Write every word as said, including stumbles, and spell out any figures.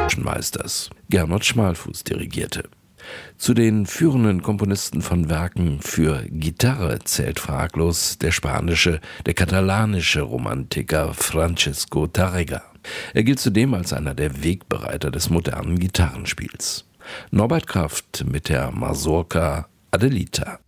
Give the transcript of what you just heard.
Meisters. Gernot Schmalfuß dirigierte. Zu den führenden Komponisten von Werken für Gitarre zählt fraglos der spanische, der katalanische Romantiker Francisco Tárrega. Er gilt zudem als einer der Wegbereiter des modernen Gitarrenspiels. Norbert Kraft mit der Mazurka Adelita.